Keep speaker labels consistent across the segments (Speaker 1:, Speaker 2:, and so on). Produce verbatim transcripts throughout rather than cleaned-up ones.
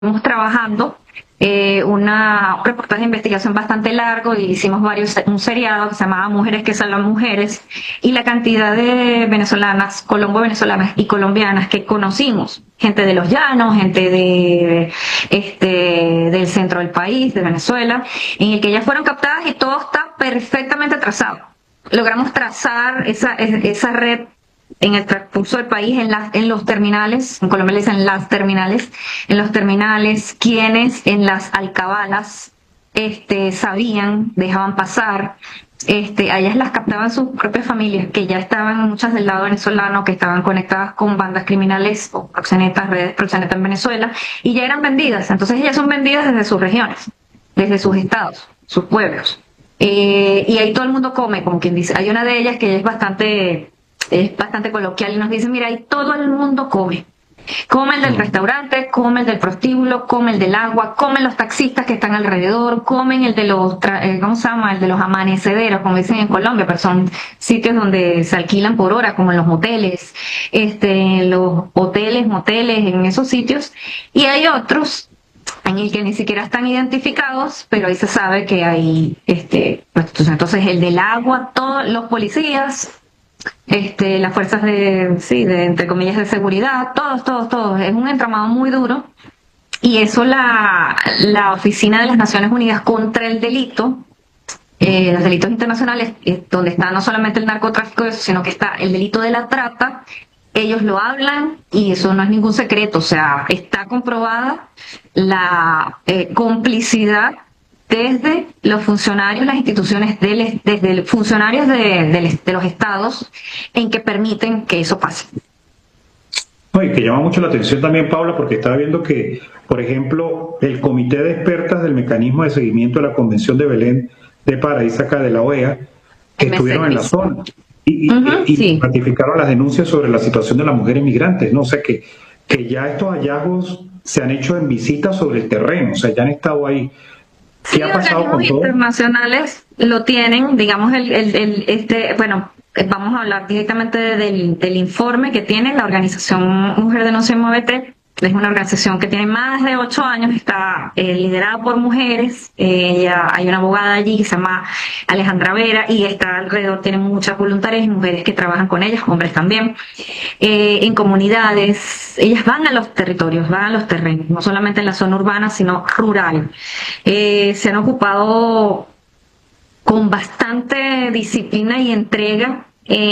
Speaker 1: Estamos trabajando eh, una, un reportaje de investigación bastante largo y hicimos varios, un seriado que se llamaba Mujeres que salvan mujeres, y la cantidad de venezolanas, colombo-venezolanas y colombianas que conocimos, gente de los llanos, gente de este del centro del país, de Venezuela, en el que ellas fueron captadas y todo está perfectamente trazado. Logramos trazar esa, esa red en el transcurso del país, en, las, en los terminales, en Colombia le dicen las terminales, en los terminales, quienes en las alcabalas este, sabían, dejaban pasar, este, a ellas las captaban sus propias familias, que ya estaban muchas del lado venezolano, que estaban conectadas con bandas criminales o proxenetas, redes proxenetas en Venezuela, y ya eran vendidas. Entonces ellas son vendidas desde sus regiones, desde sus estados, sus pueblos. Eh, y ahí todo el mundo come, como quien dice. Hay una de ellas que es bastante... es bastante coloquial y nos dice, mira, ahí todo el mundo come. Come el del restaurante, come el del prostíbulo, come el del agua, comen los taxistas que están alrededor, comen el de los, eh, ¿cómo se llama? El de los amanecederos, como dicen en Colombia, pero son sitios donde se alquilan por hora, como en los moteles, este, los hoteles, moteles, en esos sitios. Y hay otros en el que ni siquiera están identificados, pero ahí se sabe que hay este, prostitución. Entonces, el del agua, todos los policías, Este, las fuerzas de, sí, de, entre comillas, de seguridad, todos, todos, todos. Es un entramado muy duro. Y eso la, la Oficina de las Naciones Unidas contra el Delito, eh, los delitos internacionales, eh, donde está no solamente el narcotráfico, sino que está el delito de la trata, ellos lo hablan y eso no es ningún secreto. O sea, está comprobada la eh, complicidad desde los funcionarios, las instituciones, del, desde los funcionarios de, de, de los estados, en que permiten que eso pase.
Speaker 2: No, y que llama mucho la atención también, Paula, porque estaba viendo que, por ejemplo, el Comité de Expertas del Mecanismo de Seguimiento de la Convención de Belén de París, acá de la O E A, que estuvieron en la zona y, y, uh-huh, y sí. ratificaron las denuncias sobre la situación de las mujeres migrantes, ¿no? O sea, que, que ya estos hallazgos se han hecho en visitas sobre el terreno, o sea, ya han estado ahí.
Speaker 1: ¿Qué sí, ha pasado con todo? Internacionales lo tienen, digamos, el, el, el este, bueno, vamos a hablar directamente del, del informe que tiene la organización Mujer Denuncia y Muévete. Es una organización que tiene más de ocho años, está eh, liderada por mujeres. Eh, ella, hay una abogada allí que se llama Alejandra Vera y está alrededor, tiene muchas voluntarias y mujeres que trabajan con ellas, hombres también, eh, en comunidades. Ellas van a los territorios, van a los terrenos, no solamente en la zona urbana, sino rural. Eh, se han ocupado con bastante disciplina y entrega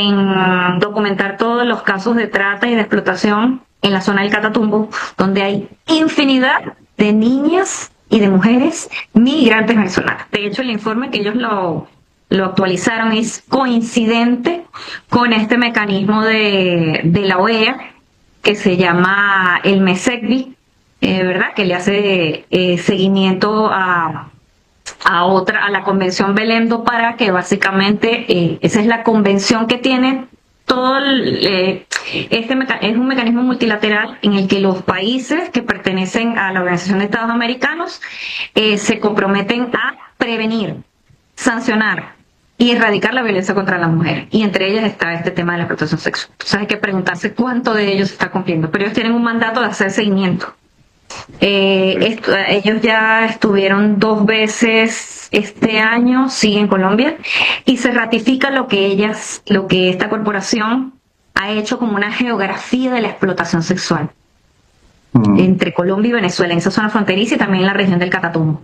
Speaker 1: en documentar todos los casos de trata y de explotación en la zona del Catatumbo, donde hay infinidad de niñas y de mujeres migrantes venezolanas. De hecho, el informe que ellos lo, lo actualizaron es coincidente con este mecanismo de, de la O E A, que se llama el MESECBI, eh, ¿verdad? Que le hace eh, seguimiento a, a otra, a la Convención Belém do Pará, que básicamente eh, esa es la convención que tiene todo el, eh, este meca es un mecanismo multilateral en el que los países que pertenecen a la Organización de Estados Americanos eh, se comprometen a prevenir, sancionar y erradicar la violencia contra la mujer. Y entre ellas está este tema de la explotación sexual. Entonces hay que preguntarse cuánto de ellos se está cumpliendo. Pero ellos tienen un mandato de hacer seguimiento. Eh, esto, ellos ya estuvieron dos veces este año, sí, en Colombia, y se ratifica lo que ellas, lo que esta corporación ha hecho como una geografía de la explotación sexual mm. entre Colombia y Venezuela, en esa zona fronteriza y también en la región del Catatumbo.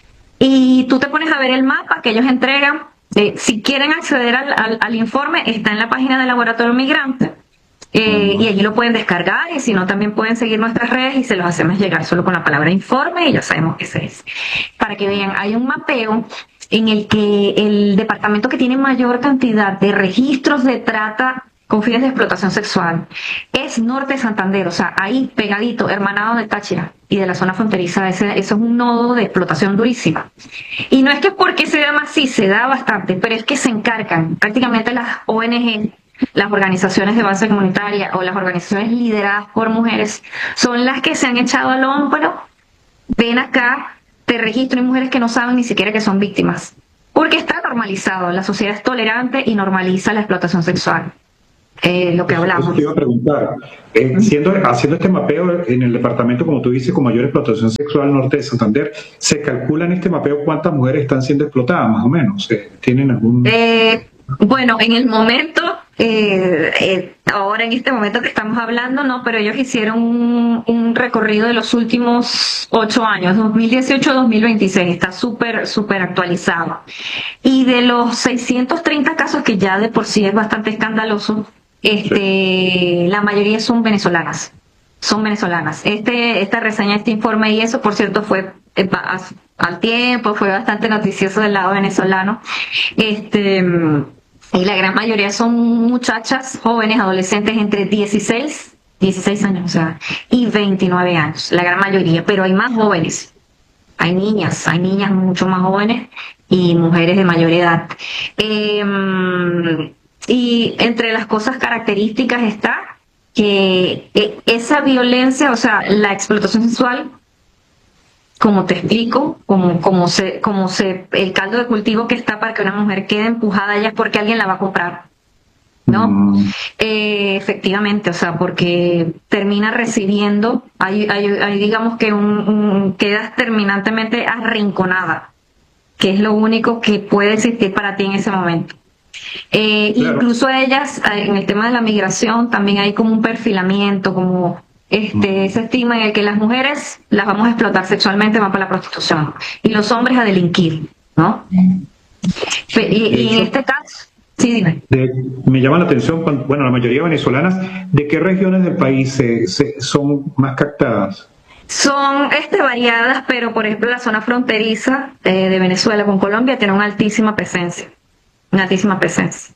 Speaker 1: Y tú te pones a ver el mapa que ellos entregan. Eh, si quieren acceder al, al, al informe, está en la página del Laboratorio Migrante. Eh, y allí lo pueden descargar, y si no también pueden seguir nuestras redes y se los hacemos llegar solo con la palabra informe y ya sabemos qué es. Para que vean, hay un mapeo en el que el departamento que tiene mayor cantidad de registros de trata con fines de explotación sexual es Norte de Santander, o sea, ahí pegadito, hermanado de Táchira y de la zona fronteriza. Ese, eso es un nodo de explotación durísima. Y no es que porque se llama así, se da bastante, pero es que se encargan prácticamente las O N G, las organizaciones de base comunitaria o las organizaciones lideradas por mujeres, son las que se han echado al hombro. Ven acá, te registro, hay mujeres que no saben ni siquiera que son víctimas, porque está normalizado, la sociedad es tolerante y normaliza la explotación sexual. eh, lo que
Speaker 2: Eso, eso
Speaker 1: hablamos.
Speaker 2: te iba a preguntar. Eh, siendo, haciendo este mapeo en el departamento, como tú dices, con mayor explotación sexual norte de Santander, ¿se calcula en este mapeo cuántas mujeres están siendo explotadas, más o menos? Eh, ¿Tienen algún...?
Speaker 1: Eh, bueno, en el momento, eh, eh, ahora en este momento que estamos hablando, no, pero ellos hicieron un, un recorrido de los últimos ocho años, dos mil dieciocho a dos mil veintiséis, está súper, súper actualizado. Y de los seiscientos treinta casos, que ya de por sí es bastante escandaloso, este, la mayoría son venezolanas. Son venezolanas. Este, esta reseña, este informe y eso, por cierto, fue eh, al tiempo, fue bastante noticioso del lado venezolano. Este, y la gran mayoría son muchachas, jóvenes, adolescentes entre dieciséis, dieciséis años, o sea, y veintinueve años, la gran mayoría, pero hay más jóvenes. Hay niñas, hay niñas mucho más jóvenes y mujeres de mayor edad. Eh, y entre las cosas características está que esa violencia, o sea, la explotación sexual, como te explico, como, como se, como se, el caldo de cultivo que está para que una mujer quede empujada ya es porque alguien la va a comprar, ¿no? Mm. Eh, efectivamente, o sea, porque termina recibiendo, hay, hay, hay digamos que un, un, quedas terminantemente arrinconada, que es lo único que puede existir para ti en ese momento. Eh, claro. Incluso ellas, en el tema de la migración, también hay como un perfilamiento, como este, ese estigma en el que las mujeres las vamos a explotar sexualmente, van para la prostitución, y los hombres a delinquir, ¿no? Y, y en este caso, sí, dime.
Speaker 2: De, me llama la atención, bueno, la mayoría venezolanas, ¿de qué regiones del país se, se, son más captadas?
Speaker 1: Son este, variadas, pero por ejemplo la zona fronteriza eh, de Venezuela con Colombia tiene una altísima presencia. Una altísima presencia.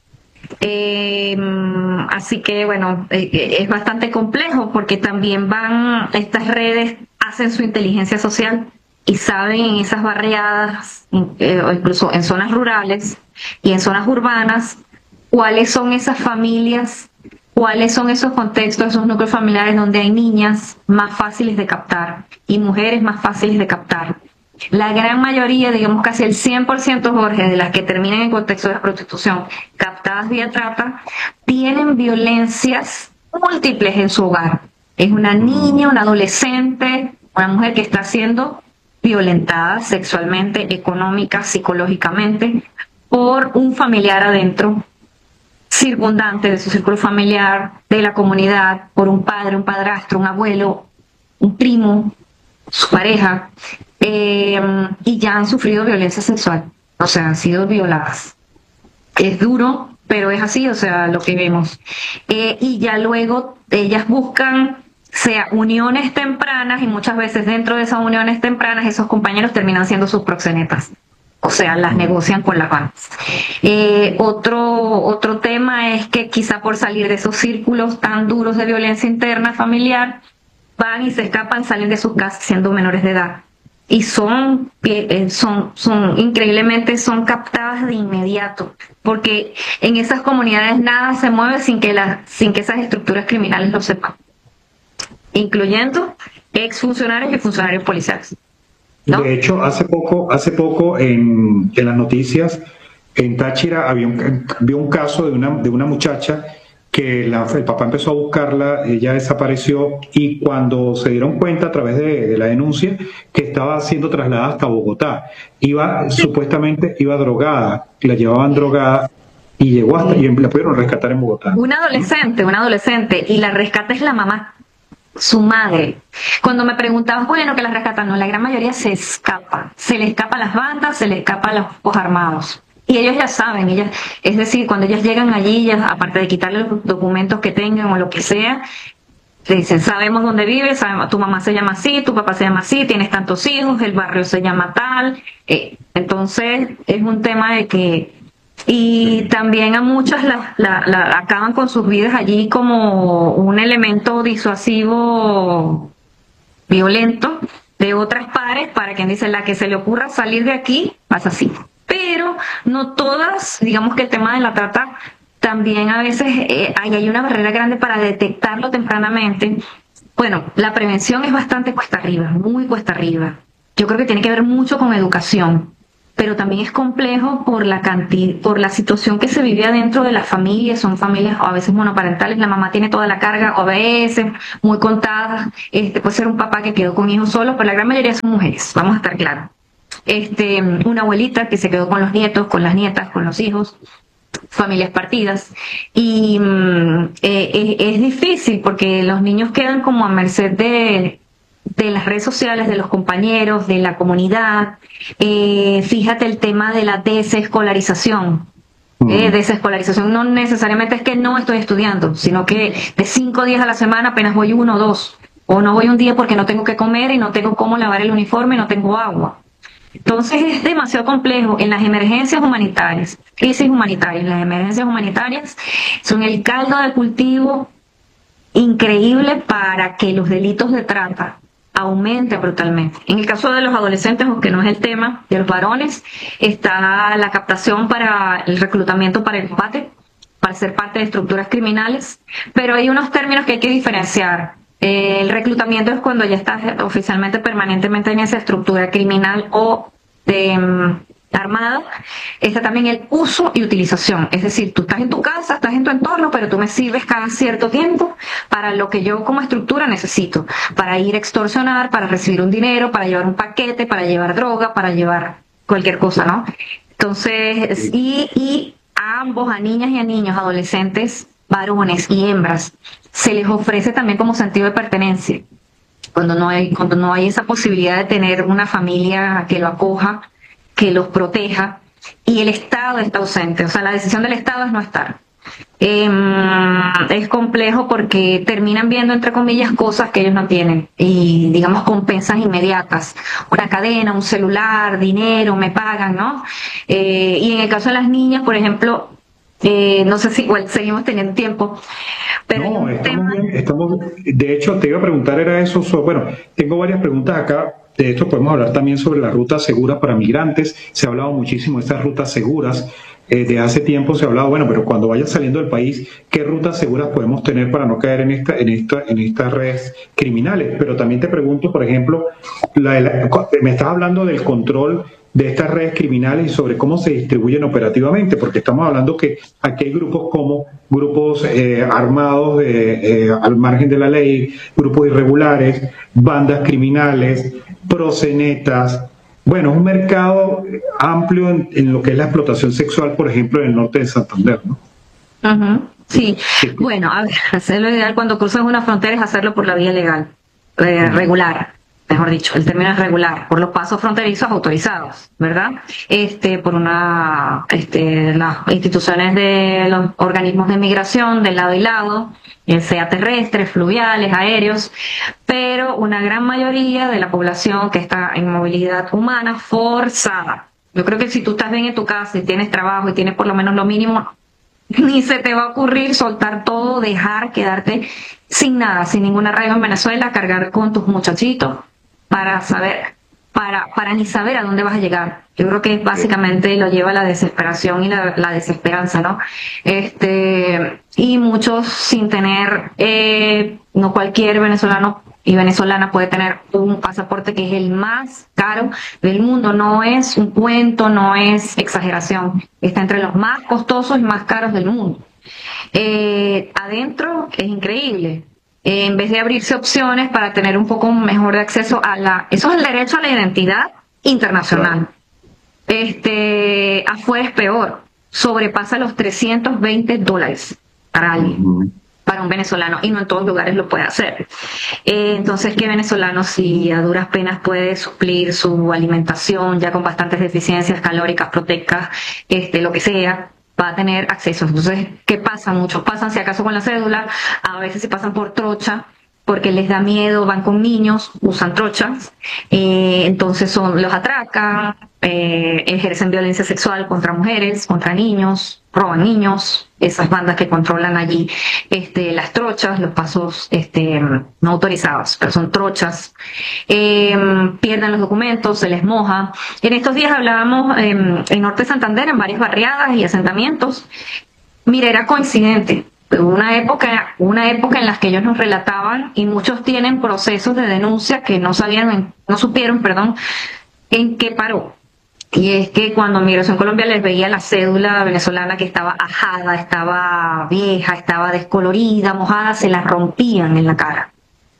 Speaker 1: Eh, así que bueno, eh, es bastante complejo porque también van, estas redes hacen su inteligencia social y saben en esas barriadas, eh, o incluso en zonas rurales y en zonas urbanas, cuáles son esas familias, cuáles son esos contextos, esos núcleos familiares donde hay niñas más fáciles de captar y mujeres más fáciles de captar. La gran mayoría, digamos casi el cien por ciento, Jorge, de las que terminan en contexto de la prostitución, captadas vía trata, tienen violencias múltiples en su hogar. Es una niña, una adolescente, una mujer que está siendo violentada sexualmente, económica, psicológicamente, por un familiar adentro, circundante de su círculo familiar, de la comunidad, por un padre, un padrastro, un abuelo, un primo, su pareja. Eh, y ya han sufrido violencia sexual, o sea, han sido violadas. Es duro, pero es así, o sea, lo que vemos. Eh, y ya luego ellas buscan, sea, uniones tempranas, y muchas veces dentro de esas uniones tempranas esos compañeros terminan siendo sus proxenetas. O sea, las negocian con las bandas. Eh, otro, otro tema es que quizá por salir de esos círculos tan duros de violencia interna familiar, van y se escapan, salen de sus casas siendo menores de edad. Y son, son, son, increíblemente son captadas de inmediato, porque en esas comunidades nada se mueve sin que, la, sin que esas estructuras criminales lo sepan, incluyendo exfuncionarios y funcionarios policiales, ¿no?
Speaker 2: De hecho, hace poco, hace poco en, en las noticias, en Táchira había un, había un caso de una, de una muchacha que la, el papá empezó a buscarla, ella desapareció y cuando se dieron cuenta a través de, de la denuncia que estaba siendo trasladada hasta Bogotá, iba supuestamente iba drogada, la llevaban drogada y llegó hasta y la pudieron rescatar en Bogotá.
Speaker 1: Una adolescente, una adolescente y la rescata es la mamá, su madre. Cuando me preguntabas, bueno, que la rescatan, no, la gran mayoría se escapa, se le escapa a las bandas, se le escapa a los grupos armados. Y ellos ya saben, ellas, es decir, cuando ellas llegan allí, ellas, aparte de quitarle los documentos que tengan o lo que sea, le dicen, sabemos dónde vives, sabemos, tu mamá se llama así, tu papá se llama así, tienes tantos hijos, el barrio se llama tal. Eh, entonces, es un tema de que... Y también a muchas la, la, la acaban con sus vidas allí como un elemento disuasivo violento de otras pares, para quien dice, la que se le ocurra salir de aquí, pasa así. Pero no todas, digamos que el tema de la trata también a veces eh, hay, hay una barrera grande para detectarlo tempranamente. Bueno, la prevención es bastante cuesta arriba, muy cuesta arriba. Yo creo que tiene que ver mucho con educación. pero también es complejo por la cantidad, por la situación que se vive adentro de las familias. Son familias a veces monoparentales, la mamá tiene toda la carga, o a veces muy contadas. Este, puede ser un papá que quedó con hijos solos, pero la gran mayoría son mujeres, vamos a estar claros. Este, una abuelita que se quedó con los nietos, con las nietas, con los hijos, familias partidas, y mm, eh, es, es difícil porque los niños quedan como a merced de, de las redes sociales, de los compañeros, de la comunidad. Eh, fíjate el tema de la desescolarización. Eh, desescolarización no necesariamente es que no estoy estudiando, sino que de cinco días a la semana apenas voy uno o dos, o no voy un día porque no tengo que comer y no tengo cómo lavar el uniforme y no tengo agua. Entonces es demasiado complejo. En las emergencias humanitarias, crisis humanitarias, las emergencias humanitarias son el caldo de cultivo increíble para que los delitos de trata aumenten brutalmente. En el caso de los adolescentes, aunque no es el tema, de los varones, está la captación para el reclutamiento para el combate, para ser parte de estructuras criminales, pero hay unos términos que hay que diferenciar. El reclutamiento es cuando ya estás oficialmente, permanentemente en esa estructura criminal o de um, armada. Está también el uso y utilización. Es decir, tú estás en tu casa, estás en tu entorno, pero tú me sirves cada cierto tiempo para lo que yo como estructura necesito. Para ir a extorsionar, para recibir un dinero, para llevar un paquete, para llevar droga, para llevar cualquier cosa, ¿no? Entonces, y, y a ambos, a niñas y a niños, adolescentes, varones y hembras, se les ofrece también como sentido de pertenencia. Cuando no hay, cuando no hay esa posibilidad de tener una familia que lo acoja, que los proteja, y el Estado está ausente. O sea, la decisión del Estado es no estar. Eh, es complejo porque terminan viendo, entre comillas, cosas que ellos no tienen. Y, digamos, compensas inmediatas. Una cadena, un celular, dinero, me pagan, ¿no? Eh, y en el caso de las niñas, por ejemplo, Eh, no sé si igual seguimos teniendo tiempo, pero
Speaker 2: no, estamos
Speaker 1: tema...
Speaker 2: bien, estamos, de hecho te iba a preguntar era eso, so, bueno, tengo varias preguntas acá, de hecho podemos hablar también sobre las rutas seguras para migrantes. Se ha hablado muchísimo de estas rutas seguras, eh, de hace tiempo se ha hablado, bueno, pero cuando vayas saliendo del país, ¿qué rutas seguras podemos tener para no caer en esta, en esta, en estas redes criminales? Pero también te pregunto, por ejemplo, la, la, me estás hablando del control de estas redes criminales y sobre cómo se distribuyen operativamente, porque estamos hablando que aquí hay grupos como grupos eh, armados eh, eh, al margen de la ley, grupos irregulares, bandas criminales, proxenetas. Bueno, es un mercado amplio en, en lo que es la explotación sexual, por ejemplo, en el norte de Santander, ¿no?
Speaker 1: Uh-huh. Sí, bueno, a ver, hacerlo ideal cuando cruzas una frontera es hacerlo por la vía legal, eh, regular. Mejor dicho, el término es regular, por los pasos fronterizos autorizados, ¿verdad? Este, por una, este, las instituciones de los organismos de migración de lado y lado, sea terrestres, fluviales, aéreos, pero una gran mayoría de la población que está en movilidad humana forzada. Yo creo que si tú estás bien en tu casa y tienes trabajo y tienes por lo menos lo mínimo, ni se te va a ocurrir soltar todo, dejar, quedarte sin nada, sin ningún arraigo en Venezuela, cargar con tus muchachitos, para saber, para, para ni saber a dónde vas a llegar. Yo creo que básicamente lo lleva la desesperación y la, la desesperanza, ¿no? Este, y muchos sin tener, eh, no cualquier venezolano y venezolana puede tener un pasaporte que es el más caro del mundo. No es un cuento, no es exageración. Está entre los más costosos y más caros del mundo. Eh, adentro es increíble. Eh, en vez de abrirse opciones para tener un poco mejor de acceso a la... Eso es el derecho a la identidad internacional. Este, afuera es peor. Sobrepasa los trescientos veinte dólares para alguien, uh-huh. para un venezolano, y no en todos lugares lo puede hacer. Eh, entonces, ¿qué venezolano si a duras penas puede suplir su alimentación ya con bastantes deficiencias calóricas, proteicas, este, lo que sea, va a tener acceso? Entonces, ¿qué pasa? Muchos pasan, si acaso, con la cédula, a veces se pasan por trocha, porque les da miedo, van con niños, usan trochas, eh, entonces son, los atracan, eh, ejercen violencia sexual contra mujeres, contra niños, roban niños, esas bandas que controlan allí este, las trochas, los pasos este, no autorizados, pero son trochas, eh, pierden los documentos, se les moja. En estos días hablábamos eh, en Norte de Santander, en varias barriadas y asentamientos. Mira, era coincidente. Una época, una época en la que ellos nos relataban, y muchos tienen procesos de denuncia que no sabían, no supieron, perdón, en qué paró. Y es que cuando Migración Colombia les veía la cédula venezolana que estaba ajada, estaba vieja, estaba descolorida, mojada, se la rompían en la cara.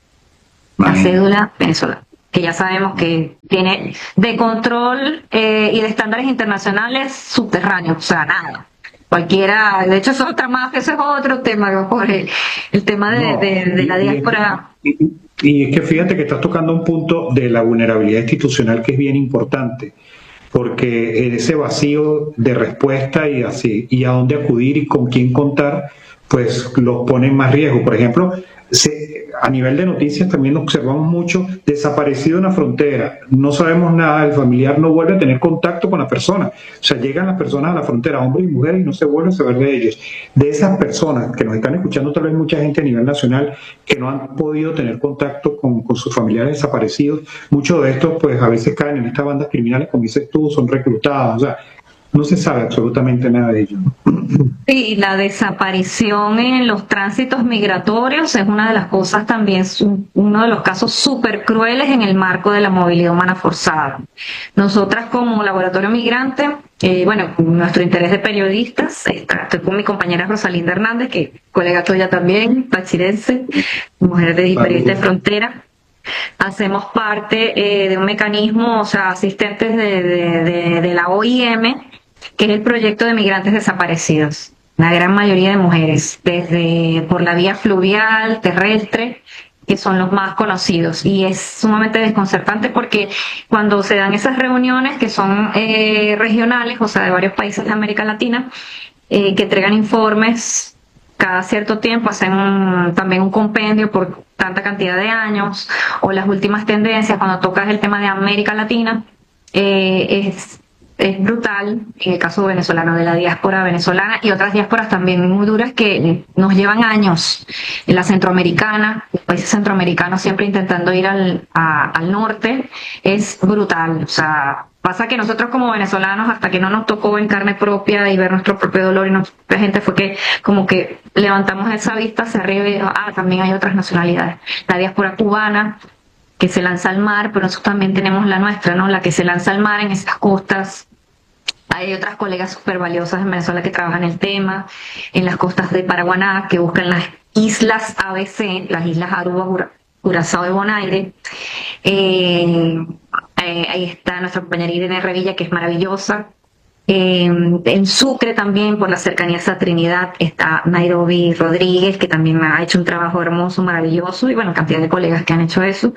Speaker 1: La cédula venezolana, que ya sabemos que tiene de control eh, y de estándares internacionales subterráneos, o sea, nada. Cualquiera, de hecho, eso es otra más, eso es otro tema, Jorge, el tema de, no, de, de la diáspora.
Speaker 2: Y, y, y es que fíjate que estás tocando un punto de la vulnerabilidad institucional que es bien importante, porque ese vacío de respuesta y así, y a dónde acudir y con quién contar, pues los pone en más riesgo. Por ejemplo, se, a nivel de noticias también observamos mucho desaparecido en la frontera, no sabemos nada, el familiar no vuelve a tener contacto con la persona, o sea, llegan las personas a la frontera, hombres y mujeres, y no se vuelve a saber de ellos. De esas personas que nos están escuchando, tal vez mucha gente a nivel nacional que no han podido tener contacto con, con sus familiares desaparecidos, muchos de estos pues a veces caen en estas bandas criminales, como dices tú, son reclutados, o sea, no se sabe absolutamente nada de ello.
Speaker 1: Sí, la desaparición en los tránsitos migratorios es una de las cosas también, uno de los casos súper crueles en el marco de la movilidad humana forzada. Nosotras como Laboratorio Migrante, eh, bueno, nuestro interés de periodistas, estoy con mi compañera Rosalinda Hernández, que colega tuya también, pachirense, mujer de periodista de frontera. Hacemos parte eh, de un mecanismo, o sea, asistentes de, de, de, de la O I M, que es el proyecto de migrantes desaparecidos, una gran mayoría de mujeres, desde por la vía fluvial, terrestre, que son los más conocidos. Y es sumamente desconcertante porque cuando se dan esas reuniones que son eh, regionales, o sea, de varios países de América Latina, eh, que entregan informes cada cierto tiempo, hacen un, también un compendio por tanta cantidad de años, o las últimas tendencias, cuando tocas el tema de América Latina, eh, es Es brutal, en el caso venezolano, de la diáspora venezolana y otras diásporas también muy duras que nos llevan años. En la centroamericana, los países centroamericanos siempre intentando ir al, a, al norte, es brutal. O sea, pasa que nosotros como venezolanos, hasta que no nos tocó en carne propia y ver nuestro propio dolor y nuestra gente, fue que como que levantamos esa vista hacia arriba y dijimos, ah, también hay otras nacionalidades. La diáspora cubana, que se lanza al mar, pero nosotros también tenemos la nuestra, ¿no? La que se lanza al mar en esas costas. Hay otras colegas súper valiosas en Venezuela que trabajan el tema, en las costas de Paraguaná, que buscan las islas A B C, las islas Aruba, Curazao y Bonaire. Eh, eh, ahí está nuestra compañera Irene Revilla, que es maravillosa. Eh, en Sucre también, por la cercanía a Trinidad, está Nairobi Rodríguez, que también ha hecho un trabajo hermoso, maravilloso, y bueno, cantidad de colegas que han hecho eso.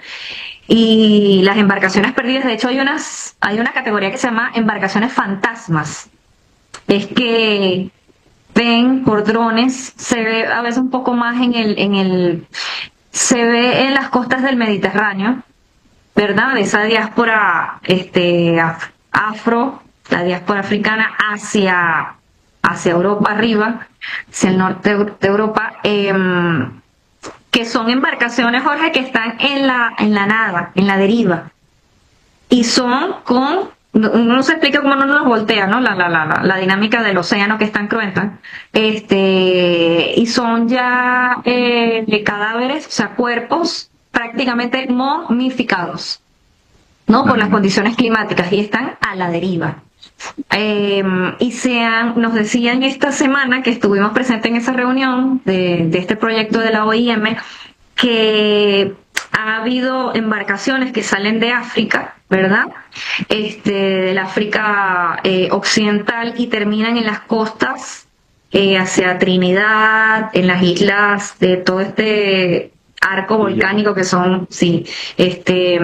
Speaker 1: Y las embarcaciones perdidas, de hecho hay unas, hay una categoría que se llama embarcaciones fantasmas. Es que ven por drones, se ve a veces un poco más en el, en el, se ve en las costas del Mediterráneo, ¿verdad? Esa diáspora, este, afro, la diáspora africana hacia, hacia Europa arriba, hacia el norte de Europa, eh, que son embarcaciones, Jorge, que están en la, en la nada, en la deriva. Y son con, no, no se explica cómo no nos voltea, ¿no? La, la, la, la, la dinámica del océano que es tan cruenta. Este, y son ya eh, cadáveres, o sea, cuerpos prácticamente momificados, ¿no? Por las condiciones climáticas, y están a la deriva. Eh, y sean, nos decían esta semana que estuvimos presentes en esa reunión de, de este proyecto de la O I M, que ha habido embarcaciones que salen de África, ¿verdad? Este, del África eh, occidental, y terminan en las costas eh, hacia Trinidad, en las islas de todo este arco volcánico que son, sí, este...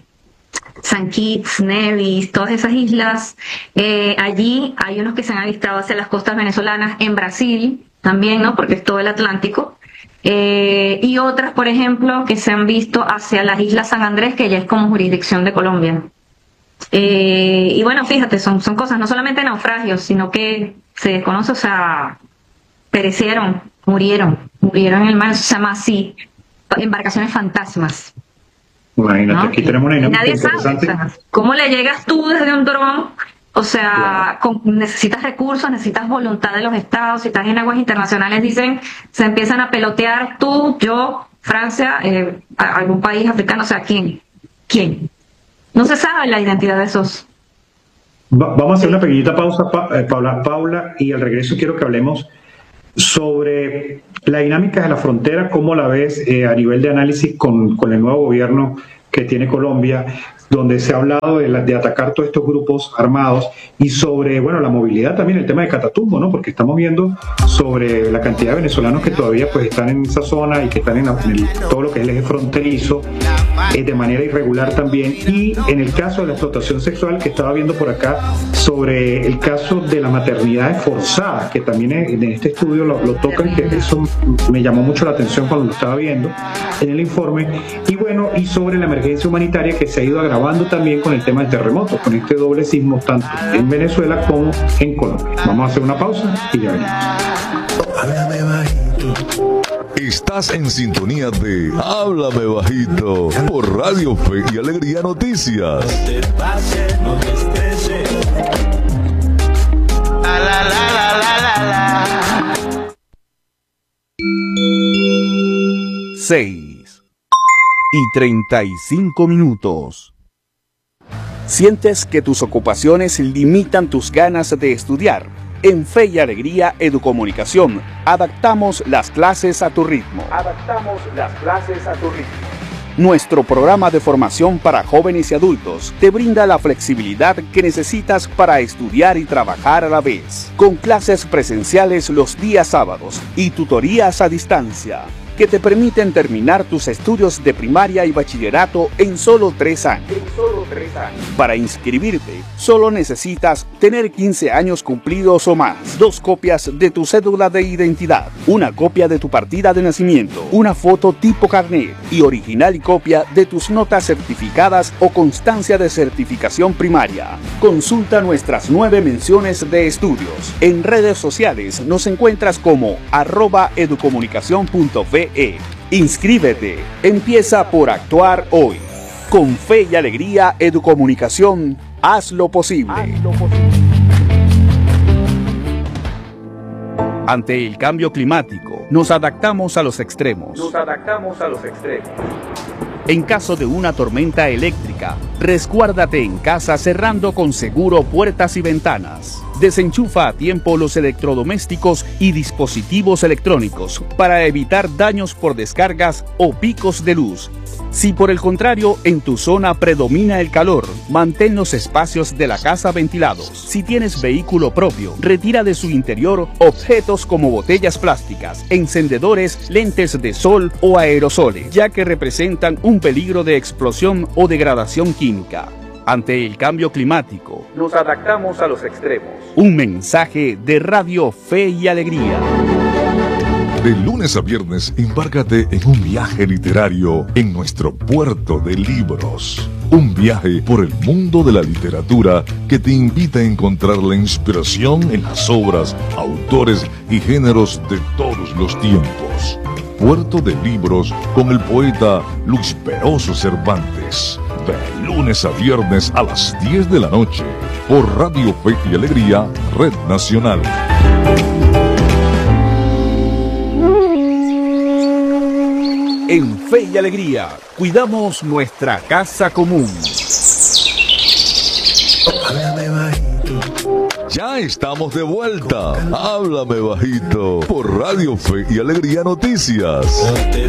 Speaker 1: San Kitts, Nevis, todas esas islas. Eh, allí hay unos que se han avistado hacia las costas venezolanas, en Brasil también, ¿no? Porque es todo el Atlántico. Eh, y otras, por ejemplo, que se han visto hacia las islas San Andrés, que ya es como jurisdicción de Colombia. Eh, y bueno, fíjate, son, son cosas, no solamente naufragios, sino que se desconoce, o sea, perecieron, murieron, murieron en el mar, se llama así, embarcaciones fantasmas.
Speaker 2: Imagínate, ¿no? Aquí tenemos una dinámica
Speaker 1: Nadie
Speaker 2: interesante.
Speaker 1: sabe, o sea, ¿cómo le llegas tú desde un dron? O sea, claro. con, necesitas recursos, necesitas voluntad de los estados. Si estás en aguas internacionales, dicen, se empiezan a pelotear tú, yo, Francia, eh, algún país africano, o sea, ¿quién? ¿Quién? No se sabe la identidad de esos
Speaker 2: Va, vamos a hacer una pequeñita pausa, pa, eh, Paula, Paula, y al regreso quiero que hablemos sobre la dinámica de la frontera, cómo la ves eh, a nivel de análisis con, con el nuevo gobierno que tiene Colombia, donde se ha hablado de, la, de atacar todos estos grupos armados, y sobre, bueno, la movilidad también, el tema de Catatumbo, ¿no? Porque estamos viendo sobre la cantidad de venezolanos que todavía pues están en esa zona y que están en, la, en el, todo lo que es el eje fronterizo, eh, de manera irregular también, y en el caso de la explotación sexual que estaba viendo por acá, sobre el caso de la maternidad forzada, que también en este estudio lo, lo tocan, que eso me llamó mucho la atención cuando lo estaba viendo en el informe, y bueno, y sobre la emergencia humanitaria que se ha ido agravando también con el tema del terremoto, con este doble sismo tanto en Venezuela como en Colombia. Vamos a hacer una pausa y ya venimos.
Speaker 3: Estás en sintonía de Háblame Bajito por Radio Fe y Alegría Noticias. No te pases, no te estreses. La, la, la, la, la, la.
Speaker 4: seis y treinta y cinco minutos. ¿Sientes que tus ocupaciones limitan tus ganas de estudiar? En Fe y Alegría Educomunicación, adaptamos las clases a tu ritmo. Adaptamos las clases a tu ritmo. Nuestro programa de formación para jóvenes y adultos te brinda la flexibilidad que necesitas para estudiar y trabajar a la vez, con clases presenciales los días sábados y tutorías a distancia, que te permiten terminar tus estudios de primaria y bachillerato en solo tres años. En solo tres años. Para inscribirte, solo necesitas tener quince años cumplidos o más, dos copias de tu cédula de identidad, una copia de tu partida de nacimiento, una foto tipo carnet y original y copia de tus notas certificadas o constancia de certificación primaria. Consulta nuestras nueve menciones de estudios. En redes sociales nos encuentras como arroba educomunicación punto ve. Inscríbete, empieza por actuar hoy. Con Fe y Alegría Educomunicación, haz lo posible. Haz lo posible. Ante el cambio climático, nos adaptamos a los extremos. Nos adaptamos a los extremos. En caso de una tormenta eléctrica, resguárdate en casa cerrando con seguro puertas y ventanas. Desenchufa a tiempo los electrodomésticos y dispositivos electrónicos para evitar daños por descargas o picos de luz. Si por el contrario en tu zona predomina el calor, mantén los espacios de la casa ventilados. Si tienes vehículo propio, retira de su interior objetos como botellas plásticas, encendedores, lentes de sol o aerosoles, ya que representan un peligro de explosión o degradación química. Ante el cambio climático, nos adaptamos a los extremos. Un mensaje de Radio Fe y Alegría.
Speaker 3: De lunes a viernes, embárcate en un viaje literario en nuestro puerto de libros. Un viaje por el mundo de la literatura que te invita a encontrar la inspiración en las obras, autores y géneros de todos los tiempos. Puerto de Libros con el poeta Luis Peroso Cervantes. De lunes a viernes a las diez de la noche por Radio Fe y Alegría, Red Nacional.
Speaker 4: En Fe y Alegría, cuidamos nuestra casa común.
Speaker 3: Ya estamos de vuelta. Háblame Bajito por Radio Fe y Alegría Noticias.